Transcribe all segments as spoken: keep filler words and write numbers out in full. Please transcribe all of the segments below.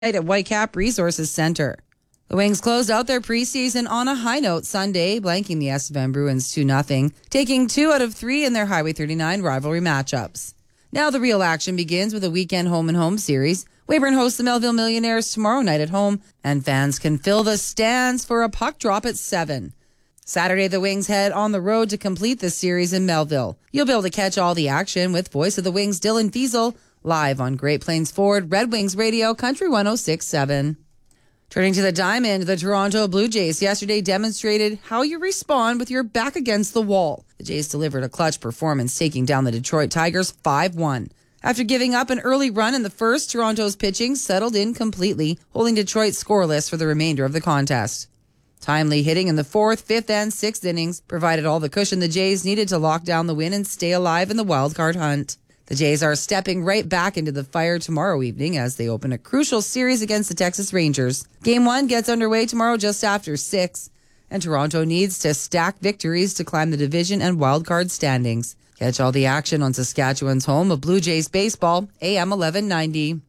at Whitecap Resources Center. The Wings closed out their preseason on a high note Sunday, blanking the S V M Bruins two nothing, taking two out of three in their Highway thirty-nine rivalry matchups. Now the real action begins with a weekend home-and-home series. Weyburn hosts the Melville Millionaires tomorrow night at home, and fans can fill the stands for a puck drop at seven. Saturday, the Wings head on the road to complete this series in Melville. You'll be able to catch all the action with Voice of the Wings Dylan Fiesel live on Great Plains Ford, Red Wings Radio, Country one oh six point seven. Turning to the Diamond, the Toronto Blue Jays yesterday demonstrated how you respond with your back against the wall. The Jays delivered a clutch performance, taking down the Detroit Tigers five one. After giving up an early run in the first, Toronto's pitching settled in completely, holding Detroit scoreless for the remainder of the contest. Timely hitting in the fourth, fifth, and sixth innings provided all the cushion the Jays needed to lock down the win and stay alive in the wildcard hunt. The Jays are stepping right back into the fire tomorrow evening as they open a crucial series against the Texas Rangers. Game one gets underway tomorrow just after six, and Toronto needs to stack victories to climb the division and wildcard standings. Catch all the action on Saskatchewan's home of Blue Jays baseball, A M eleven ninety.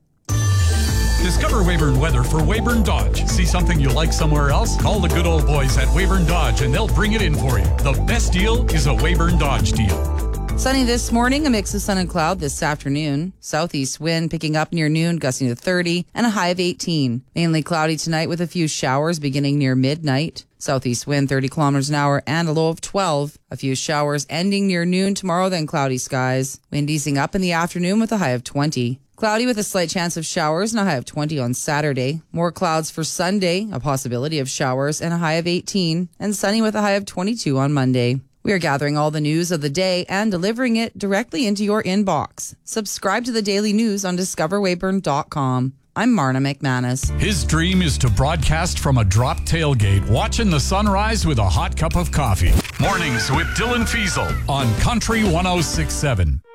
Discover Weyburn weather for Weyburn Dodge. See something you like somewhere else? Call the good old boys at Weyburn Dodge and they'll bring it in for you. The best deal is a Weyburn Dodge deal. Sunny this morning, a mix of sun and cloud this afternoon. Southeast wind picking up near noon, gusting to thirty, and a high of eighteen. Mainly cloudy tonight with a few showers beginning near midnight. Southeast wind thirty kilometers an hour and a low of twelve. A few showers ending near noon tomorrow, then cloudy skies. Wind easing up in the afternoon with a high of twenty. Cloudy with a slight chance of showers and a high of twenty on Saturday. More clouds for Sunday, a possibility of showers and a high of eighteen. And sunny with a high of twenty-two on Monday. We are gathering all the news of the day and delivering it directly into your inbox. Subscribe to the daily news on discover weyburn dot com. I'm Marna McManus. His dream is to broadcast from a drop tailgate, watching the sunrise with a hot cup of coffee. Mornings with Dylan Fiesel on Country one oh six point seven.